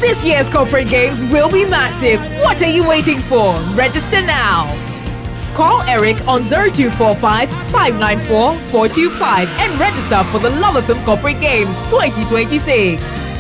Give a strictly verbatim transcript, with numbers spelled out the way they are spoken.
This year's corporate games will be massive. What are you waiting for? Register now. Call Eric on zero two four five, five nine four, four two five and register for the Love F M Corporate Games twenty twenty-six.